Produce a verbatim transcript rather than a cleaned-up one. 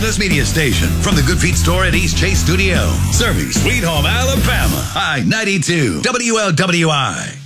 fabulous media station from the Good Feet store at East Chase Studio. Serving Sweet Home, Alabama. I ninety-two W L W I.